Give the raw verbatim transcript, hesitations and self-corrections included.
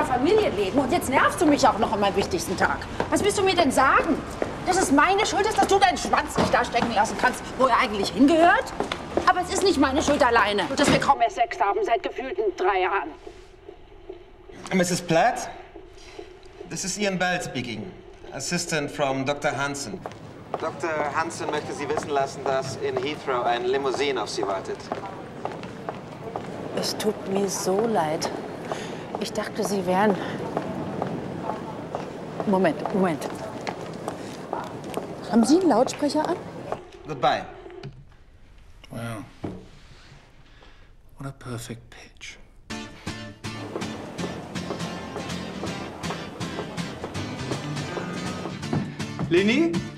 Familienleben und jetzt nervst du mich auch noch an meinem wichtigsten Tag. Was willst du mir denn sagen? Dass es meine Schuld ist, dass du deinen Schwanz nicht da stecken lassen kannst, wo er eigentlich hingehört? Aber es ist nicht meine Schuld alleine, dass wir kaum mehr Sex haben seit gefühlten drei Jahren. Missus Platt, this is Ian Bell speaking, assistant from Doktor Hansen. Doktor Hansen möchte Sie wissen lassen, dass in Heathrow ein Limousine auf Sie wartet. Es tut mir so leid. Ich dachte, Sie wären... Moment, Moment. Haben Sie einen Lautsprecher an? Goodbye. Wow. What a perfect pitch. Leni?